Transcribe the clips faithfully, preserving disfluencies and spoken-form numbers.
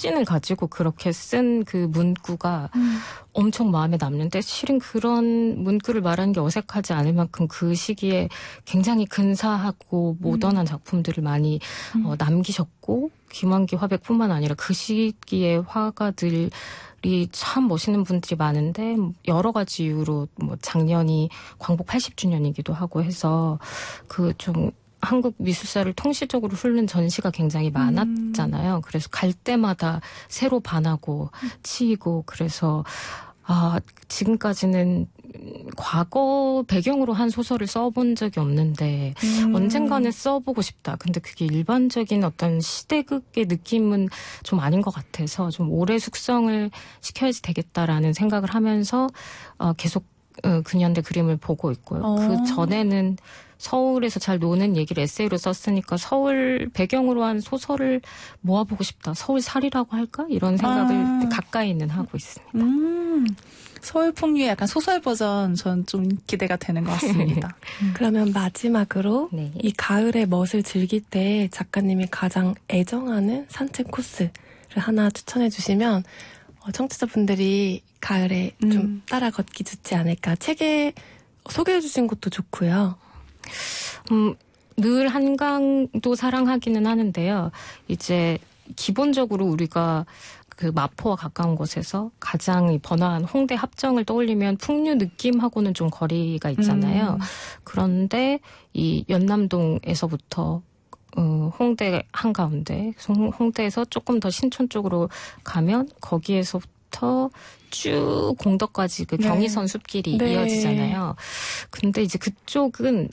확신을 가지고 그렇게 쓴 그 문구가 음. 엄청 마음에 남는데 실은 그런 문구를 말하는 게 어색하지 않을 만큼 그 시기에 굉장히 근사하고 모던한 음. 작품들을 많이 음. 어, 남기셨고 김환기 화백뿐만 아니라 그 시기의 화가들 이 참 멋있는 분들이 많은데 여러 가지 이유로 뭐 작년이 광복 팔십 주년이기도 하고 해서 그 좀 한국 미술사를 통시적으로 훑는 전시가 굉장히 많았잖아요. 음. 그래서 갈 때마다 새로 반하고 치이고 그래서 아, 지금까지는 과거 배경으로 한 소설을 써본 적이 없는데 음. 언젠가는 써보고 싶다. 근데 그게 일반적인 어떤 시대극의 느낌은 좀 아닌 것 같아서 좀 오래 숙성을 시켜야지 되겠다라는 생각을 하면서 어, 계속 어, 근현대 그림을 보고 있고요. 어. 그 전에는 서울에서 잘 노는 얘기를 에세이로 썼으니까 서울 배경으로 한 소설을 모아보고 싶다. 서울살이라고 할까? 이런 생각을 아. 가까이는 하고 있습니다. 음. 서울풍류의 약간 소설 버전 전 좀 기대가 되는 것 같습니다. 음. 그러면 마지막으로 네. 이 가을의 멋을 즐길 때 작가님이 가장 애정하는 산책 코스를 하나 추천해 주시면 청취자분들이 가을에 음. 좀 따라 걷기 좋지 않을까. 책에 소개해 주신 곳도 좋고요. 음, 늘 한강도 사랑하기는 하는데요. 이제 기본적으로 우리가 그 마포와 가까운 곳에서 가장 번화한 홍대 합정을 떠올리면 풍류 느낌하고는 좀 거리가 있잖아요. 음. 그런데 이 연남동에서부터 어, 홍대 한가운데, 홍대에서 조금 더 신촌 쪽으로 가면 거기에서부터 쭉 공덕까지 그 경의선 네. 숲길이 네. 이어지잖아요. 근데 이제 그쪽은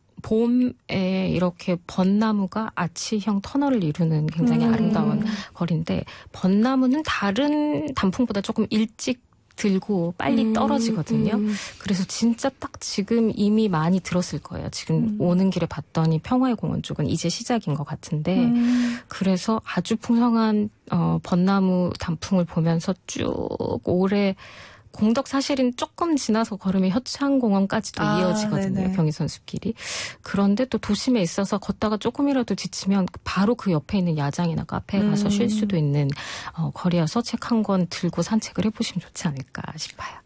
봄에 이렇게 벚나무가 아치형 터널을 이루는 굉장히 음. 아름다운 거리인데 벚나무는 다른 단풍보다 조금 일찍 들고 빨리 음. 떨어지거든요. 음. 그래서 진짜 딱 지금 이미 많이 들었을 거예요. 지금 음. 오는 길에 봤더니 평화의 공원 쪽은 이제 시작인 것 같은데 음. 그래서 아주 풍성한 어, 벚나무 단풍을 보면서 쭉 오래 공덕 사실은 조금 지나서 걸으면 효창공원까지도 아, 이어지거든요. 네네. 경의선 숲길이. 그런데 또 도심에 있어서 걷다가 조금이라도 지치면 바로 그 옆에 있는 야장이나 카페에 음. 가서 쉴 수도 있는 어, 거리여서 책 한 권 들고 산책을 해보시면 좋지 않을까 싶어요.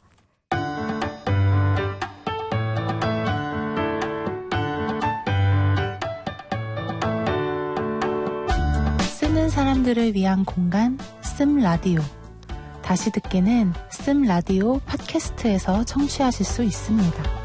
쓰는 사람들을 위한 공간 씀 라디오. 다시 듣기는 씀 라디오 팟캐스트에서 청취하실 수 있습니다.